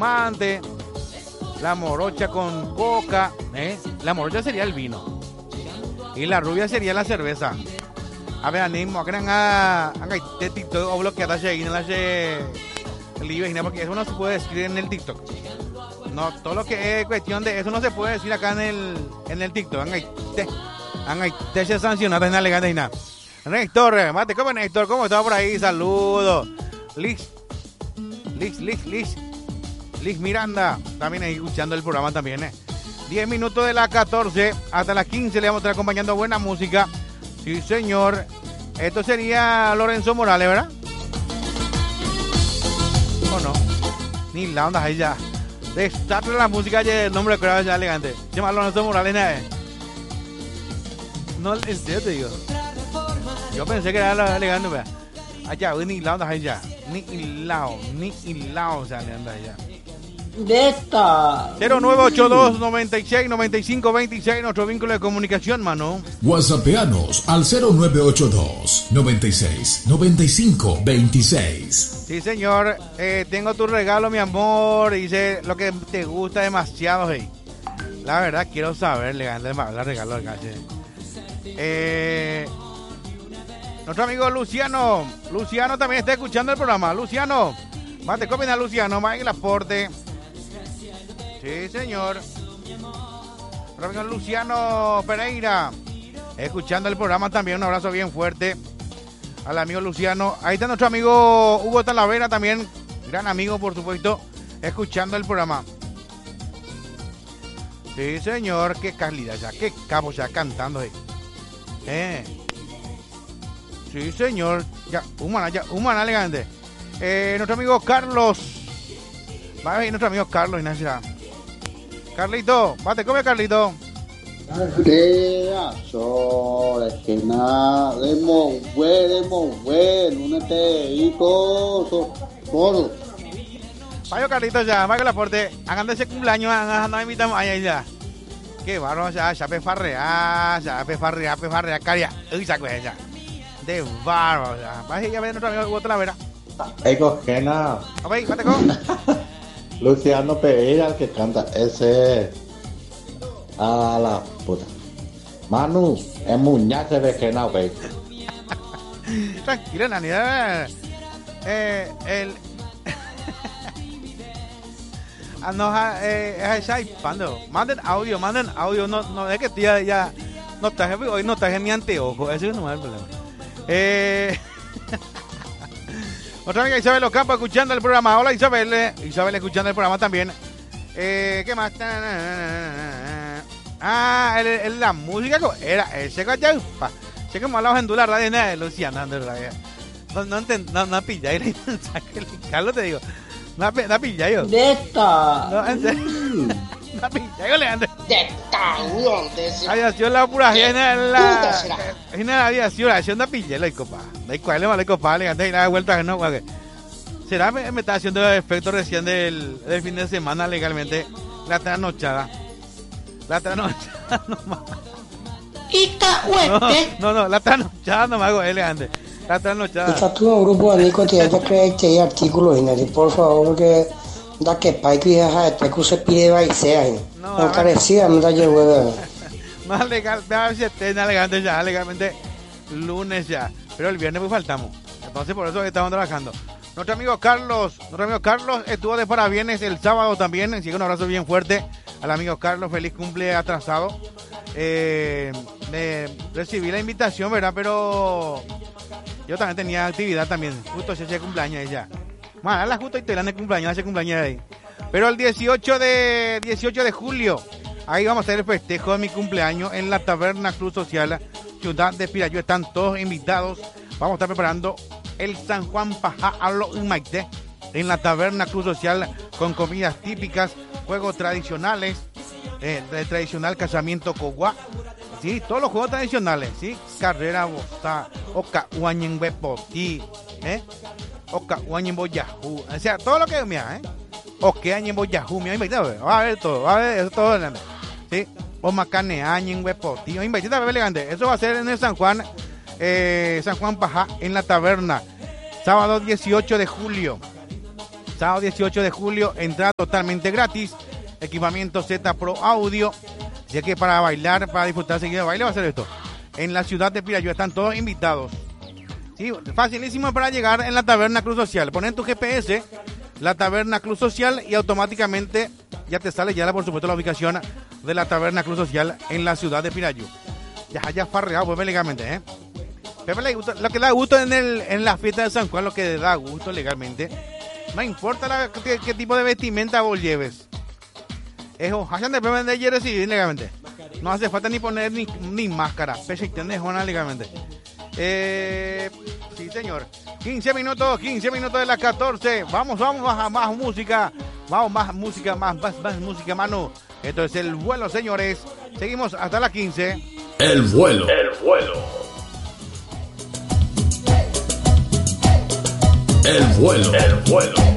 espumante, la morocha con coca, la morocha sería el vino y la rubia sería la cerveza. A ver, animo, a que este TikTok o bloqueada ahí en la porque eso no se puede decir en el TikTok. No, todo lo que es cuestión de eso no se puede decir acá en el TikTok. Te se sanciona, en elegante y nada. Néstor, mate, ¿cómo Néstor? ¿Cómo está por ahí? Saludos. Liz Miranda, también ahí escuchando el programa también, 10 minutos de las 14 hasta las 15 le vamos a estar acompañando buena música. Sí, señor. Esto sería Lorenzo Morales, ¿verdad? ¿O no? Ni la onda ahí ya. Destarle la música ya el nombre de creo ya elegante. Se llama Lorenzo Morales, No, en serio te digo. Yo pensé que era elegante, ¿verdad? Allá, ni la onda ahí ya. Ni hilao, o sea, le anda allá. De esta 0982 96 95 26, nuestro vínculo de comunicación, mano. WhatsAppeanos al 0982 96 95 26. Sí, señor. Tengo tu regalo, mi amor. Dice lo que te gusta demasiado, hey. La verdad, quiero saber, le regalo al calle. Nuestro amigo Luciano también está escuchando el programa. Luciano, mate, comen a Luciano, más en el aporte. Sí, señor. Nuestro amigo Luciano Pereira, escuchando el programa también. Un abrazo bien fuerte al amigo Luciano. Ahí está nuestro amigo Hugo Talavera también, gran amigo, por supuesto, escuchando el programa. Sí, señor, qué calidad ya, qué capo ya cantando ahí. Sí, señor. Ya, humana elegante. Nuestro amigo Carlos. Va a venir nuestro amigo Carlos Ignacio. Carlito, bate, come Carlito. es que nada, demos únete, hijo, todo. Vaya Carlito ya, vaya que la porte. Hagan de ese cumpleaños, nos invitamos allá ya. Qué barro, ya pefarrea, caria. Uy, saco ya. De barro, ya. Vaya ya ver nuestro amigo Hugo Talavera. Ecogena. Ok, bate con. Luciano Pereira, el que canta ese. A la puta. Manu, es muñache de Gena, ok. Tranquilo, Nani. Manden audio. No, es que tía ya. No traje, hoy no traje mi anteojo. Ese no es el problema. Otra amiga Isabel Ocampo escuchando el programa. Hola Isabel escuchando el programa también. ¿Qué más? La música era ese cachaupa. Sé que me hablaba en la radio de Luciana. No pilla el mensaje. Carlos te digo. No pilla yo. De esta. No, en serio. No pilla yo, Leandro. De esta, aviación la pura la aviación no pilla la copa. Da igual le copa, le anda y la vuelta no, que será me está haciendo el efecto recién del fin de semana legalmente la trasnochada nomás. No, la trasnochada nomás hago elegante. La trasnochada. Está todo un grupo de amigos que hay artículos y por favor, porque da que pai que ya te se pide va y sea. No carecía, me da yo huevo. Más legal, elegante ya, legalmente lunes ya. Pero el viernes pues faltamos. Entonces por eso estamos trabajando. Nuestro amigo Carlos estuvo de parabienes el sábado también. Así que un abrazo bien fuerte al amigo Carlos. Feliz cumple atrasado. Recibí la invitación, ¿verdad? Pero yo también tenía actividad también. Justo ese cumpleaños ella. Bueno, la justo y te la de cumpleaños, ese cumpleaños de ahí. Pero el 18 de julio, ahí vamos a hacer el festejo de mi cumpleaños en la Taberna Club Social Ciudad de Pirayú. Están todos invitados. Vamos a estar preparando el San Juan Pajá a lo Humaité en la Taberna Club Social con comidas típicas, juegos tradicionales, el tradicional casamiento coguá, sí, todos los juegos tradicionales, sí, carrera bostá, oca huañengue potí, oca huañenbo yahoo, o sea, todo lo que mira, oque añenbo yahoo, mira, va a ver todo, eso todo, sí, o macane añengue potí, invita a ver elegante, eso va a ser en el San Juan Pajá en la taberna, sábado 18 de julio. Sábado 18 de julio, entrada totalmente gratis. Equipamiento Z Pro Audio. Ya que para bailar, para disfrutar seguido de baile va a ser esto. En la ciudad de Pirayú están todos invitados. Sí, facilísimo para llegar en la Taberna Club Social. Ponen tu GPS, la Taberna Club Social, y automáticamente ya te sale por supuesto la ubicación de la Taberna Club Social en la ciudad de Pirayú. Ya farreado, pues legalmente, ¿eh? Pepe, lo que da gusto en la fiesta de San Juan, lo que da gusto legalmente, no importa qué tipo de vestimenta vos lleves. Es hayan de Pepe de ayer sí, legalmente. No hace falta ni poner ni máscara. Pepe y Juana legalmente. Sí, señor. 15 minutos de las 14. Vamos a más música. Vamos, más música, más música, Manu. Esto es El Vuelo, señores. Seguimos hasta las 15. El Vuelo. El Vuelo.